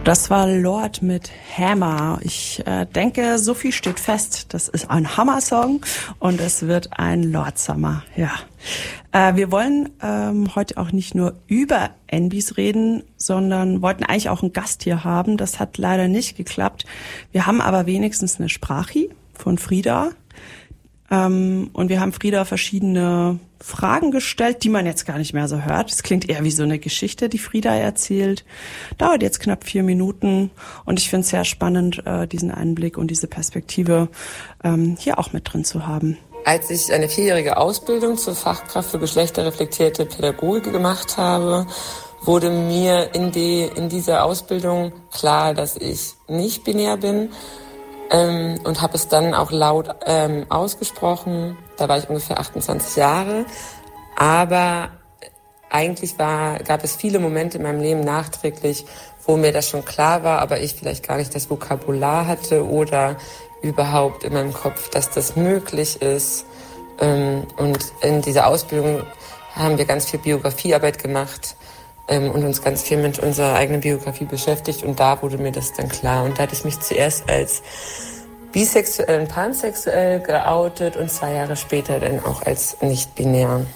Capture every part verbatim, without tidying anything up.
Das war Lord mit Hammer. Ich äh, denke, so viel steht fest. Das ist ein Hammer-Song und es wird ein Lord-Summer. Ja. Äh, wir wollen ähm, heute auch nicht nur über N B S reden, sondern wollten eigentlich auch einen Gast hier haben. Das hat leider nicht geklappt. Wir haben aber wenigstens eine Sprachi von Frida. Ähm, und wir haben Frida verschiedene Fragen gestellt, die man jetzt gar nicht mehr so hört. Es klingt eher wie so eine Geschichte, die Frida erzählt. Dauert jetzt knapp vier Minuten und ich finde es sehr spannend, äh, diesen Einblick und diese Perspektive ähm, hier auch mit drin zu haben. Als ich eine vierjährige Ausbildung zur Fachkraft für geschlechterreflektierte Pädagogik gemacht habe, wurde mir in, die, in dieser Ausbildung klar, dass ich nicht binär bin. Ähm, und habe es dann auch laut ähm, ausgesprochen. Da war ich ungefähr achtundzwanzig Jahre. Aber eigentlich war, gab es viele Momente in meinem Leben nachträglich, wo mir das schon klar war, aber ich vielleicht gar nicht das Vokabular hatte oder überhaupt in meinem Kopf, dass das möglich ist. Ähm, und in dieser Ausbildung haben wir ganz viel Biografiearbeit gemacht ähm, und uns ganz viel mit unserer eigenen Biografie beschäftigt. Und da wurde mir das dann klar. Und da hatte ich mich zuerst als bisexuell und pansexuell geoutet und zwei Jahre später dann auch als nicht-binär.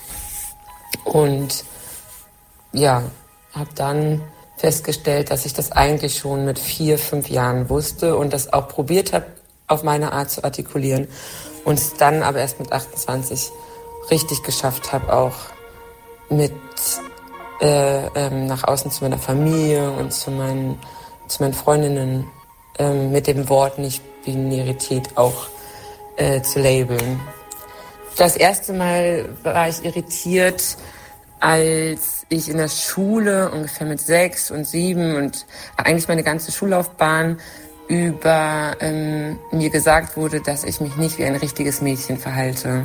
Und ja, habe dann festgestellt, dass ich das eigentlich schon mit vier, fünf Jahren wusste und das auch probiert habe, auf meine Art zu artikulieren. Und es dann aber erst mit achtundzwanzig richtig geschafft habe, auch mit äh, ähm, nach außen zu meiner Familie und zu meinen, zu meinen Freundinnen ähm, mit dem Wort Nicht-Binarität auch äh, zu labeln. Das erste Mal war ich irritiert, als ich in der Schule ungefähr mit sechs und sieben und eigentlich meine ganze Schullaufbahn über ähm, mir gesagt wurde, dass ich mich nicht wie ein richtiges Mädchen verhalte.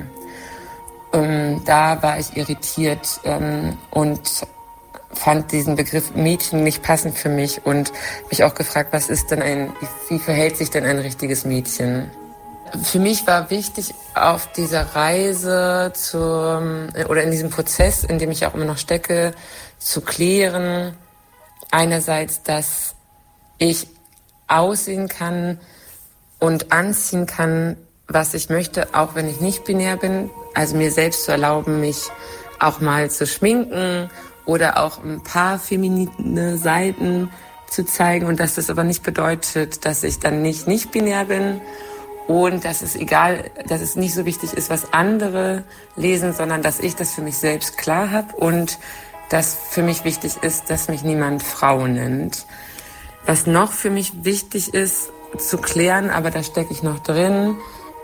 Ähm, da war ich irritiert ähm, und fand diesen Begriff Mädchen nicht passend für mich und mich auch gefragt, was ist denn ein, wie, wie verhält sich denn ein richtiges Mädchen? Für mich war wichtig, auf dieser Reise zum, oder in diesem Prozess, in dem ich auch immer noch stecke, zu klären, einerseits, dass ich aussehen kann und anziehen kann, was ich möchte, auch wenn ich nicht binär bin. Also mir selbst zu erlauben, mich auch mal zu schminken oder auch ein paar feminine Seiten zu zeigen und dass das aber nicht bedeutet, dass ich dann nicht nicht binär bin. Und dass es egal, dass es nicht so wichtig ist, was andere lesen, sondern dass ich das für mich selbst klar habe und dass für mich wichtig ist, dass mich niemand Frau nennt. Was noch für mich wichtig ist zu klären, aber da stecke ich noch drin,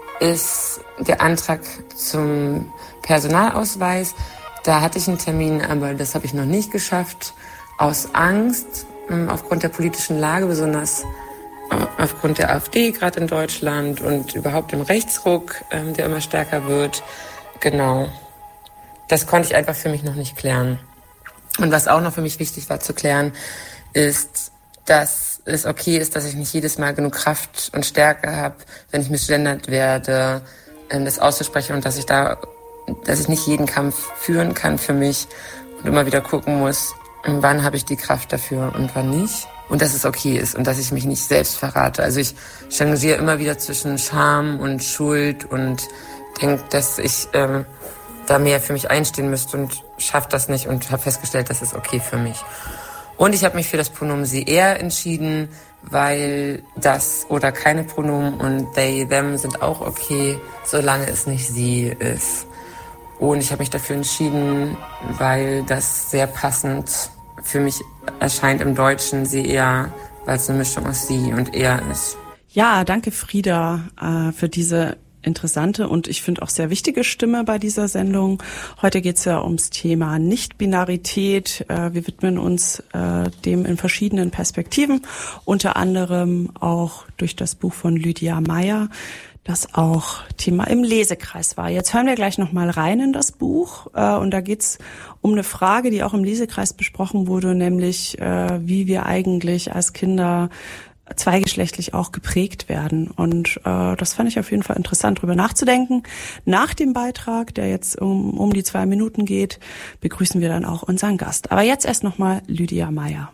ist der Antrag zum Personalausweis. Da hatte ich einen Termin, aber das habe ich noch nicht geschafft, aus Angst, aufgrund der politischen Lage, besonders aufgrund der AfD gerade in Deutschland und überhaupt dem Rechtsruck, ähm, der immer stärker wird. Genau. Das konnte ich einfach für mich noch nicht klären. Und was auch noch für mich wichtig war zu klären, ist, dass es okay ist, dass ich nicht jedes Mal genug Kraft und Stärke habe, wenn ich misgendert werde, ähm, das auszusprechen und dass ich da, dass ich nicht jeden Kampf führen kann für mich und immer wieder gucken muss, wann habe ich die Kraft dafür und wann nicht. Und dass es okay ist und dass ich mich nicht selbst verrate. Also ich changiere immer wieder zwischen Scham und Schuld und denke, dass ich ähm, da mehr für mich einstehen müsste und schaffe das nicht und habe festgestellt, das ist okay für mich. Und ich habe mich für das Pronomen sie, er entschieden, weil das oder keine Pronomen und they, them sind auch okay, solange es nicht sie ist. Und ich habe mich dafür entschieden, weil das sehr passend für mich erscheint im Deutschen sie eher, weil es eine Mischung aus sie und er ist. Ja, danke Frida äh, für diese interessante und ich finde auch sehr wichtige Stimme bei dieser Sendung. Heute geht es ja ums Thema Nicht-Binarität. Äh, wir widmen uns äh, dem in verschiedenen Perspektiven, unter anderem auch durch das Buch von Lydia Meyer, das auch Thema im Lesekreis war. Jetzt hören wir gleich noch mal rein in das Buch äh, und da geht's um eine Frage, die auch im Lesekreis besprochen wurde, nämlich äh, wie wir eigentlich als Kinder zweigeschlechtlich auch geprägt werden. Und äh, das fand ich auf jeden Fall interessant, drüber nachzudenken. Nach dem Beitrag, der jetzt um, um die zwei Minuten geht, begrüßen wir dann auch unseren Gast. Aber jetzt erst noch mal Lydia Meyer.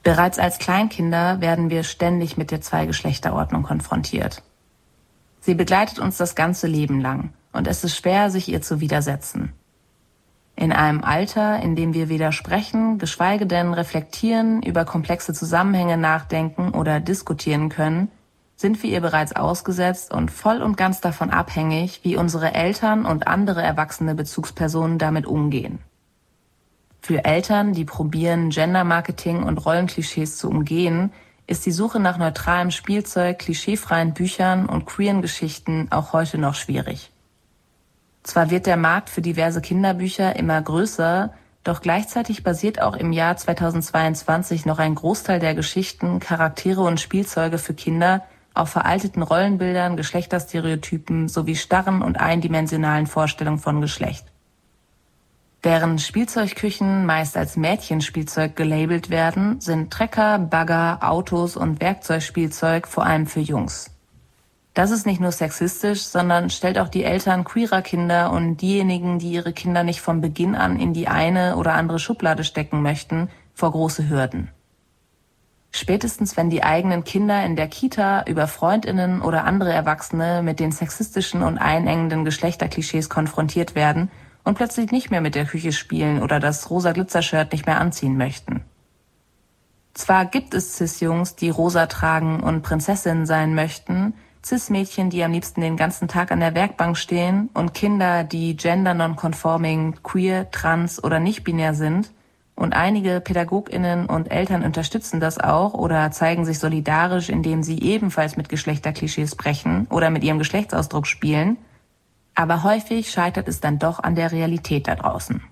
Bereits als Kleinkinder werden wir ständig mit der Zweigeschlechterordnung konfrontiert. Sie begleitet uns das ganze Leben lang und es ist schwer, sich ihr zu widersetzen. In einem Alter, in dem wir weder sprechen, geschweige denn reflektieren, über komplexe Zusammenhänge nachdenken oder diskutieren können, sind wir ihr bereits ausgesetzt und voll und ganz davon abhängig, wie unsere Eltern und andere erwachsene Bezugspersonen damit umgehen. Für Eltern, die probieren, Gender-Marketing und Rollenklischees zu umgehen, ist die Suche nach neutralem Spielzeug, klischeefreien Büchern und queeren Geschichten auch heute noch schwierig. Zwar wird der Markt für diverse Kinderbücher immer größer, doch gleichzeitig basiert auch im Jahr zweitausendzweiundzwanzig noch ein Großteil der Geschichten, Charaktere und Spielzeuge für Kinder auf veralteten Rollenbildern, Geschlechterstereotypen sowie starren und eindimensionalen Vorstellungen von Geschlecht. Während Spielzeugküchen meist als Mädchenspielzeug gelabelt werden, sind Trecker, Bagger, Autos und Werkzeugspielzeug vor allem für Jungs. Das ist nicht nur sexistisch, sondern stellt auch die Eltern queerer Kinder und diejenigen, die ihre Kinder nicht von Beginn an in die eine oder andere Schublade stecken möchten, vor große Hürden. Spätestens wenn die eigenen Kinder in der Kita über FreundInnen oder andere Erwachsene mit den sexistischen und einengenden Geschlechterklischees konfrontiert werden und plötzlich nicht mehr mit der Küche spielen oder das rosa Glitzershirt nicht mehr anziehen möchten. Zwar gibt es Cis-Jungs, die rosa tragen und Prinzessinnen sein möchten, Cis-Mädchen, die am liebsten den ganzen Tag an der Werkbank stehen und Kinder, die gender-non-conforming, queer, trans oder nicht-binär sind. Und einige PädagogInnen und Eltern unterstützen das auch oder zeigen sich solidarisch, indem sie ebenfalls mit Geschlechterklischees sprechen oder mit ihrem Geschlechtsausdruck spielen. Aber häufig scheitert es dann doch an der Realität da draußen.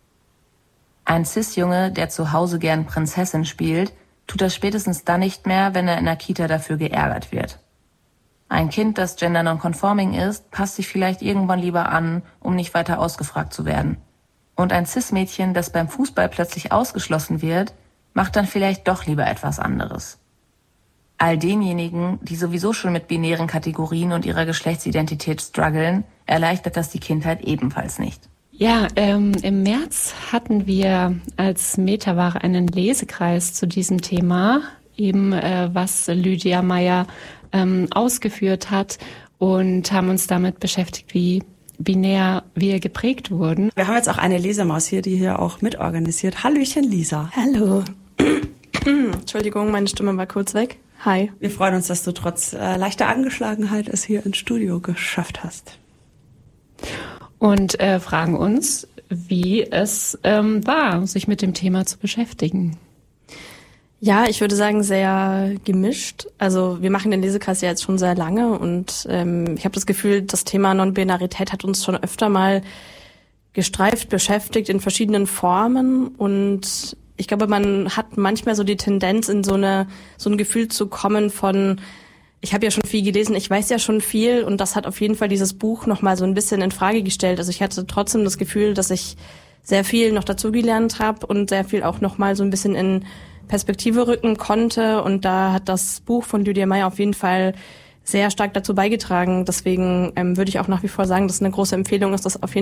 Ein Cis-Junge, der zu Hause gern Prinzessin spielt, tut das spätestens dann nicht mehr, wenn er in der Kita dafür geärgert wird. Ein Kind, das gender non-conforming ist, passt sich vielleicht irgendwann lieber an, um nicht weiter ausgefragt zu werden. Und ein Cis-Mädchen, das beim Fußball plötzlich ausgeschlossen wird, macht dann vielleicht doch lieber etwas anderes. All denjenigen, die sowieso schon mit binären Kategorien und ihrer Geschlechtsidentität strugglen, erleichtert das die Kindheit ebenfalls nicht. Ja, ähm, im März hatten wir als Metaware einen Lesekreis zu diesem Thema, eben äh, was Lydia Meyer ähm, ausgeführt hat und haben uns damit beschäftigt, wie binär wir geprägt wurden. Wir haben jetzt auch eine Lesemaus hier, die hier auch mitorganisiert. Hallöchen, Lisa. Hallo. Entschuldigung, meine Stimme war kurz weg. Hi. Wir freuen uns, dass du trotz äh, leichter Angeschlagenheit es hier ins Studio geschafft hast. Und äh, fragen uns, wie es ähm, war, sich mit dem Thema zu beschäftigen. Ja, ich würde sagen, sehr gemischt. Also wir machen den Lesekreis ja jetzt schon sehr lange und ähm, ich habe das Gefühl, das Thema Non-Binarität hat uns schon öfter mal gestreift, beschäftigt in verschiedenen Formen und ich glaube, man hat manchmal so die Tendenz, in so eine so ein Gefühl zu kommen von, ich habe ja schon viel gelesen, ich weiß ja schon viel und das hat auf jeden Fall dieses Buch nochmal so ein bisschen in Frage gestellt. Also ich hatte trotzdem das Gefühl, dass ich sehr viel noch dazugelernt habe und sehr viel auch nochmal so ein bisschen in Perspektive rücken konnte und da hat das Buch von Lydia Meyer auf jeden Fall sehr stark dazu beigetragen. Deswegen ähm, würde ich auch nach wie vor sagen, dass es eine große Empfehlung ist, das auf jeden